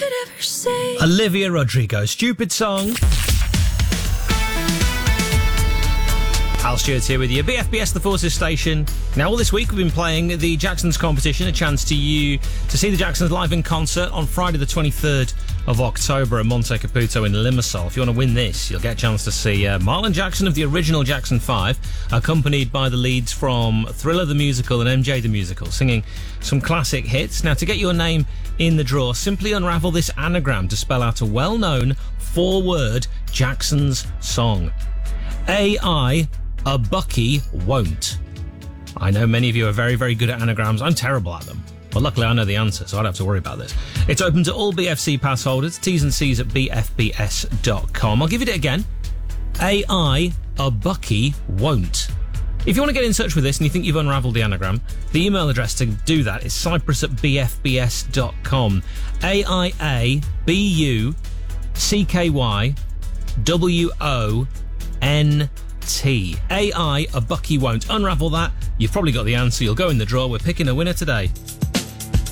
ever say? Olivia Rodrigo, Stupid Song. Al Stewart's here with you. BFBS, the Forces Station. Now, all this week we've been playing the Jacksons competition, a chance to see the Jacksons live in concert on Friday the 23rd of October at Monte Caputo in Limassol. If you want to win this, you'll get a chance to see Marlon Jackson of the original Jackson 5, accompanied by the leads from Thriller the Musical and MJ the Musical, singing some classic hits. Now, to get your name in the draw, simply unravel this anagram to spell out a well-known 4-word Jacksons song. A Bucky won't. I know many of you are very, very good at anagrams. I'm terrible at them. But luckily I know the answer, so I don't have to worry about this. It's open to all BFC pass holders. T's and C's at bfbs.com. I'll give it again. A Bucky won't. If you want to get in touch with this and you think you've unravelled the anagram, the email address to do that is cyprus@bfbs.com. AIABUCKYWONT. A Bucky won't. Unravel that. You've probably got the answer. You'll go in the draw. We're picking a winner today.